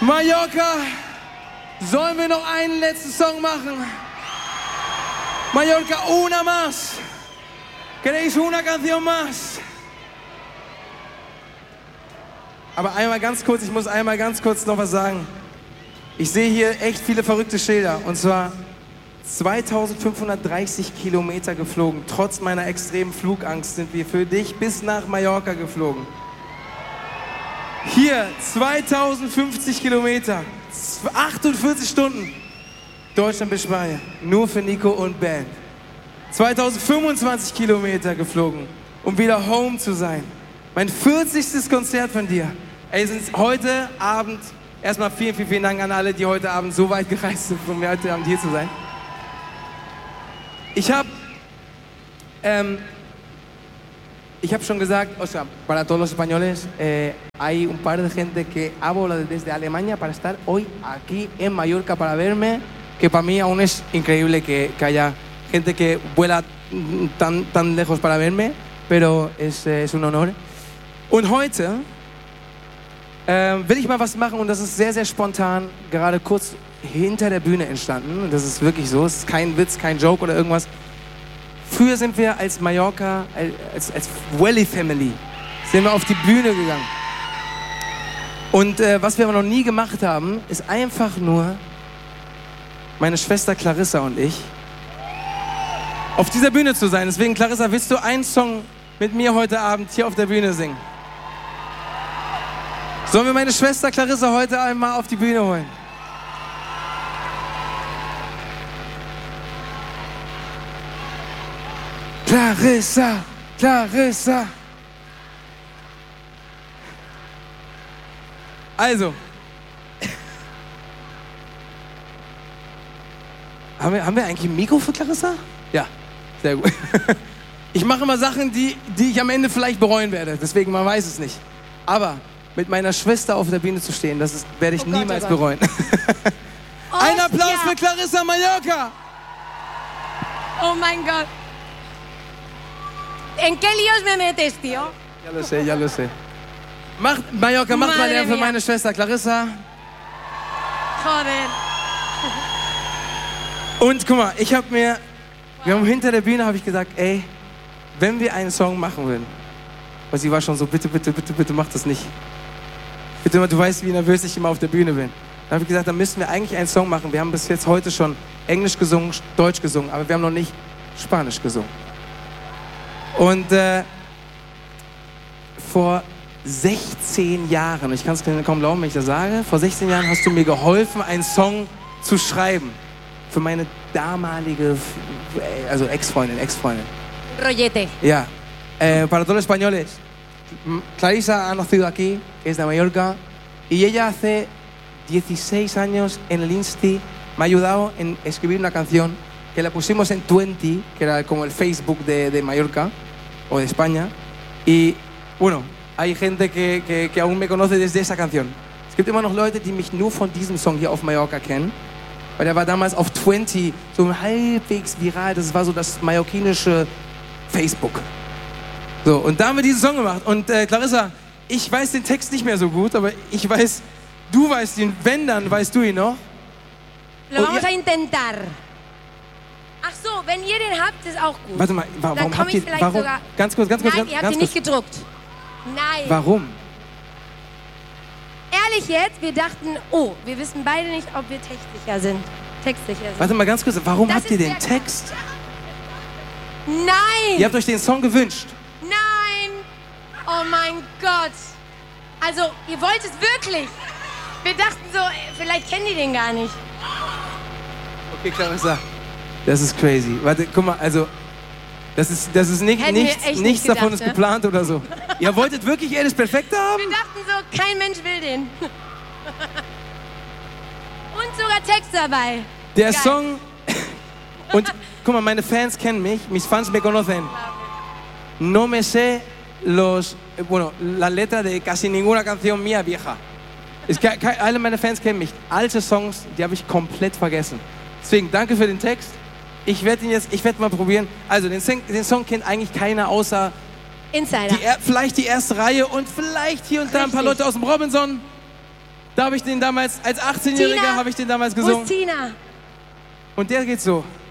Mallorca, sollen wir noch einen letzten Song machen? Mallorca, una más. ¿Queréis una canción más? Aber einmal ganz kurz, ich muss einmal ganz kurz noch was sagen. Ich sehe hier echt viele verrückte Schilder. Und zwar 2530 Kilometer geflogen. Trotz meiner extremen Flugangst sind wir für dich bis nach Mallorca geflogen. Hier 2050 Kilometer, 48 Stunden. Deutschland bis Spanien, nur für Nico und Band. 2025 Kilometer geflogen, um wieder home zu sein. Mein 40. Konzert von dir. Ey, sind heute Abend, erstmal vielen Dank an alle, die heute Abend so weit gereist sind, um heute Abend hier zu sein. Ich habe schon gesagt, o sea, para todos los españoles, hay un par de gente que ha volado desde Alemania para estar hoy aquí en Mallorca para verme, que para mí aún es increíble que haya gente que vuela tan lejos para verme, pero es un honor. Und heute will ich mal was machen und das ist sehr, sehr spontan, gerade kurz hinter der Bühne entstanden. Das ist wirklich so, es ist kein Witz, kein Joke oder irgendwas. Früher sind wir als Mallorca, als Welly Family, sind wir auf die Bühne gegangen. Und was wir aber noch nie gemacht haben, ist einfach nur meine Schwester Clarissa und ich auf dieser Bühne zu sein. Deswegen, Clarissa, willst du einen Song mit mir heute Abend hier auf der Bühne singen? Sollen wir meine Schwester Clarissa heute einmal auf die Bühne holen? Clarissa, Clarissa. Also, haben wir eigentlich ein Mikro für Clarissa? Ja, sehr gut. Ich mache immer Sachen, die ich am Ende vielleicht bereuen werde, deswegen man weiß es nicht. Aber mit meiner Schwester auf der Bühne zu stehen, werde ich niemals bereuen. Ein Applaus für Clarissa Mallorca! Oh mein Gott. ¿En qué líos me metes, tío? Ya lo sé. Mallorca, macht mal der für meine Schwester Clarissa. Joder. Und guck mal, wir haben hinter der Bühne gesagt, ey, wenn wir einen Song machen würden, und sie war schon so, bitte mach das nicht. Bitte, du weißt, wie nervös ich immer auf der Bühne bin. Dann habe ich gesagt, dann müssen wir eigentlich einen Song machen. Wir haben bis jetzt heute schon Englisch gesungen, Deutsch gesungen, aber wir haben noch nicht Spanisch gesungen. Und vor 16 Jahren, ich kann es kaum glauben, wenn ich das sage, vor 16 Jahren hast du mir geholfen, einen Song zu schreiben. Für meine damalige, also Ex-Freundin. Rollete. Ja. Para todos los españoles, Clarissa ha nacido aquí, es de Mallorca, y ella hace 16 años en el Insti me ha ayudado en escribir una canción que la pusimos en 20, que era como el Facebook de Mallorca o de España. Y bueno, hay gente que aún me conoce desde esa canción. Es gibt immer noch Leute, die mich nur von diesem Song hier auf Mallorca kennen. Weil der war damals auf 20 so halbwegs viral. Das war so das mallorquinische Facebook. So, und da haben wir diesen Song gemacht. Und Clarissa, ich weiß den Text nicht mehr so gut, aber ich weiß, du weißt ihn. Wenn, dann weißt du ihn noch. Lo vamos a intentar. Ach so, wenn ihr den habt, ist auch gut. Warte mal, warum habt ihr... Ganz kurz. Nein, ihr habt ihn nicht gedruckt. Nein. Warum? Ehrlich jetzt, wir dachten, wir wissen beide nicht, ob wir textsicher sind. Warte mal ganz kurz, warum habt ihr den Text? Nein! Ihr habt euch den Song gewünscht? Nein! Oh mein Gott! Also, ihr wollt es wirklich. Wir dachten so, vielleicht kennen die den gar nicht. Okay, Clarissa. Das ist crazy. Warte, guck mal, also... Das ist nichts davon ist geplant oder so. Ihr wolltet wirklich alles Perfekte haben? Wir dachten so, kein Mensch will den. Und sogar Text dabei. Der Geil. Song... Und guck mal, meine Fans kennen mich. Mis fans me conocen. No me sé la letra de casi ninguna canción mía vieja. Alle meine Fans kennen mich. Alte Songs, die habe ich komplett vergessen. Deswegen, danke für den Text. Ich werde mal probieren. Also, den Song kennt eigentlich keiner außer Insider. Vielleicht die erste Reihe und vielleicht hier und da ein paar Leute aus dem Robinson. Da habe ich den damals, als 18-Jähriger habe ich den damals Wo gesungen. ist Tina? Und der geht so.